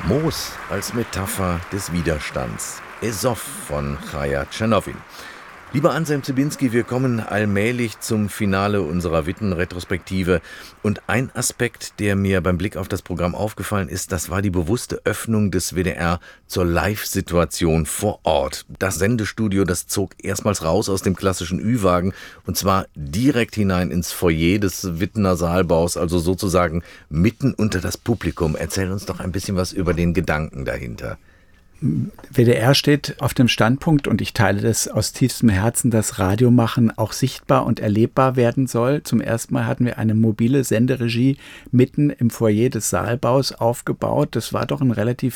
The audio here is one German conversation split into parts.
Moos als Metapher des Widerstands. Esof von Chaya Tschernowin. Lieber Anselm Ziebinski, wir kommen allmählich zum Finale unserer Witten-Retrospektive. Und ein Aspekt, der mir beim Blick auf das Programm aufgefallen ist, das war die bewusste Öffnung des WDR zur Live-Situation vor Ort. Das Sendestudio, das zog erstmals raus aus dem klassischen Ü-Wagen und zwar direkt hinein ins Foyer des Wittener Saalbaus, also sozusagen mitten unter das Publikum. Erzähl uns doch ein bisschen was über den Gedanken dahinter. WDR steht auf dem Standpunkt, und ich teile das aus tiefstem Herzen, dass Radiomachen auch sichtbar und erlebbar werden soll. Zum ersten Mal hatten wir eine mobile Senderegie mitten im Foyer des Saalbaus aufgebaut. Das war doch ein relativ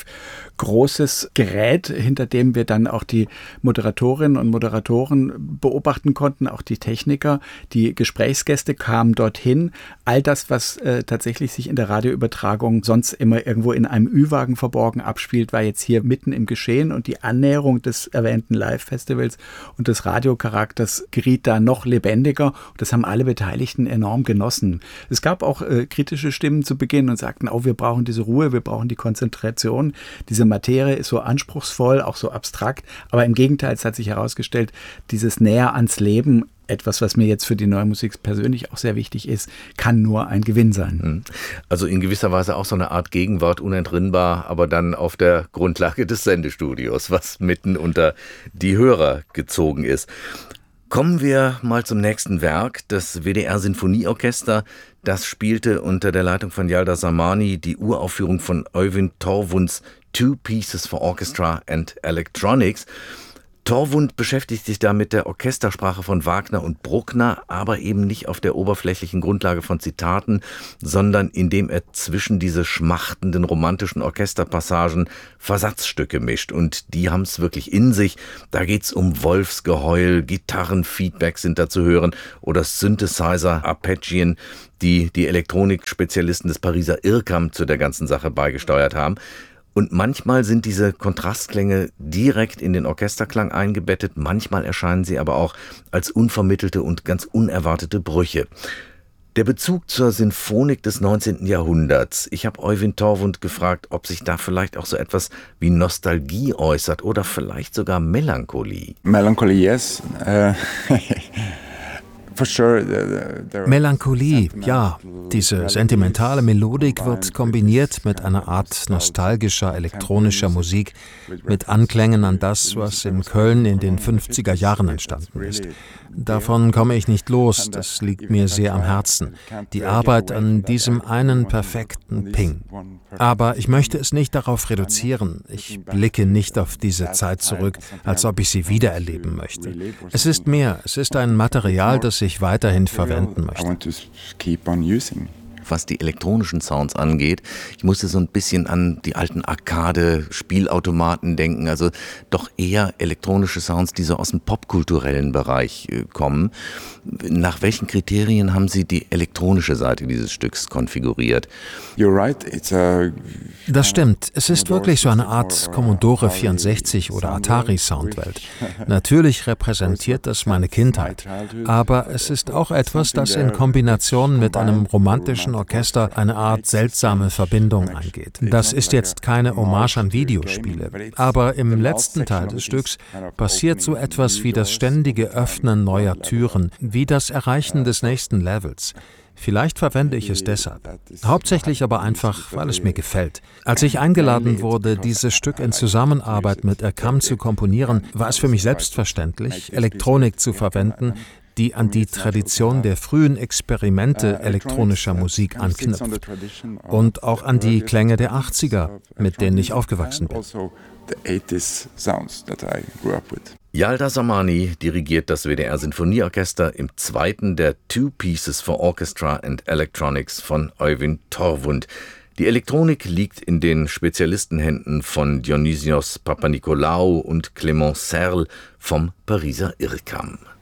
großes Gerät, hinter dem wir dann auch die Moderatorinnen und Moderatoren beobachten konnten, auch die Techniker. Die Gesprächsgäste kamen dorthin. All das, was tatsächlich sich in der Radioübertragung sonst immer irgendwo in einem Ü-Wagen verborgen abspielt, war jetzt hier mitten im Geschehen, und die Annäherung des erwähnten Live-Festivals und des Radiocharakters geriet da noch lebendiger. Das haben alle Beteiligten enorm genossen. Es gab auch kritische Stimmen zu Beginn und sagten, wir brauchen diese Ruhe, wir brauchen die Konzentration. Diese Materie ist so anspruchsvoll, auch so abstrakt, aber im Gegenteil, es hat sich herausgestellt, dieses Näher ans Leben, etwas, was mir jetzt für die Neue Musik persönlich auch sehr wichtig ist, kann nur ein Gewinn sein. Also in gewisser Weise auch so eine Art Gegenwart, unentrinnbar, aber dann auf der Grundlage des Sendestudios, was mitten unter die Hörer gezogen ist. Kommen wir mal zum nächsten Werk, das WDR-Sinfonieorchester. Das spielte unter der Leitung von Yalda Samani die Uraufführung von Øyvind Torvunds Two Pieces for Orchestra and Electronics. Torvund beschäftigt sich da mit der Orchestersprache von Wagner und Bruckner, aber eben nicht auf der oberflächlichen Grundlage von Zitaten, sondern indem er zwischen diese schmachtenden romantischen Orchesterpassagen Versatzstücke mischt. Und die haben es wirklich in sich. Da geht's um Wolfsgeheul, Gitarrenfeedback sind da zu hören oder Synthesizer-Arpeggien, die Elektronikspezialisten des Pariser IRCAM zu der ganzen Sache beigesteuert haben. Und manchmal sind diese Kontrastklänge direkt in den Orchesterklang eingebettet, manchmal erscheinen sie aber auch als unvermittelte und ganz unerwartete Brüche. Der Bezug zur Sinfonik des 19. Jahrhunderts. Ich habe Øyvind Torvund gefragt, ob sich da vielleicht auch so etwas wie Nostalgie äußert oder vielleicht sogar Melancholie. Melancholie, yes. Melancholie, ja. Diese sentimentale Melodik wird kombiniert mit einer Art nostalgischer elektronischer Musik, mit Anklängen an das, was in Köln in den 50er Jahren entstanden ist. Davon komme ich nicht los, das liegt mir sehr am Herzen. Die Arbeit an diesem einen perfekten Ping. Aber ich möchte es nicht darauf reduzieren. Ich blicke nicht auf diese Zeit zurück, als ob ich sie wiedererleben möchte. Es ist mehr, es ist ein Material, das ich weiterhin verwenden möchte. Was die elektronischen Sounds angeht. Ich musste so ein bisschen an die alten Arcade-Spielautomaten denken, also doch eher elektronische Sounds, die so aus dem popkulturellen Bereich kommen. Nach welchen Kriterien haben Sie die elektronische Seite dieses Stücks konfiguriert? Das stimmt. Es ist wirklich so eine Art Commodore 64 oder Atari-Soundwelt. Natürlich repräsentiert das meine Kindheit, aber es ist auch etwas, das in Kombination mit einem romantischen Orchester eine Art seltsame Verbindung eingeht. Das ist jetzt keine Hommage an Videospiele, aber im letzten Teil des Stücks passiert so etwas wie das ständige Öffnen neuer Türen, wie das Erreichen des nächsten Levels. Vielleicht verwende ich es deshalb. Hauptsächlich aber einfach, weil es mir gefällt. Als ich eingeladen wurde, dieses Stück in Zusammenarbeit mit IRCAM zu komponieren, war es für mich selbstverständlich, Elektronik zu verwenden, die an die Tradition der frühen Experimente elektronischer Musik anknüpft und auch an die Klänge der 80er, mit denen ich aufgewachsen bin. Yalda Samani dirigiert das WDR-Sinfonieorchester im zweiten der Two Pieces for Orchestra and Electronics von Øyvind Torvund. Die Elektronik liegt in den Spezialistenhänden von Dionysios Papanikolaou und Clément Serle vom Pariser IRCAM.